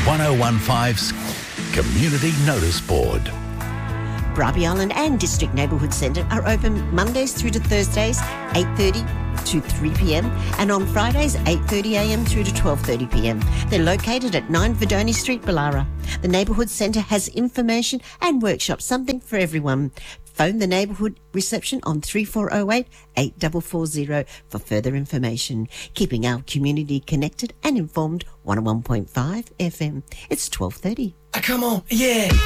1015's Community Notice Board. Bribie Island and District Neighbourhood Centre are open Mondays through to Thursdays, 8:30 to 3 p.m, and on Fridays, 8:30 a.m. through to 12:30 p.m. They're located at 9 Verdoni Street, Ballara. The Neighbourhood Centre has information and workshops, something for everyone. Phone the neighbourhood reception on 3408 8440 for further information. Keeping our community connected and informed. 101.5 FM. It's 12:30. Come on, yeah.